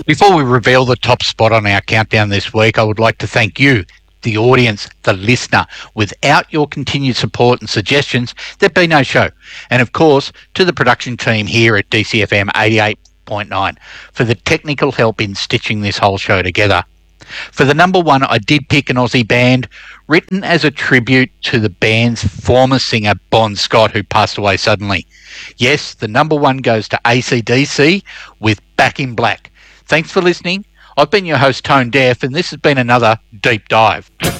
Before we reveal the top spot on our countdown this week, I would like to thank you, the audience, the listener. Without your continued support and suggestions, there'd be no show. And of course, to the production team here at DCFM 88.9 for the technical help in stitching this whole show together. For the number one, I did pick an Aussie band written as a tribute to the band's former singer, Bon Scott, who passed away suddenly. Yes, the number one goes to AC/DC with Back in Black. Thanks for listening. I've been your host, Tone Deaf, and this has been another Deep Dive.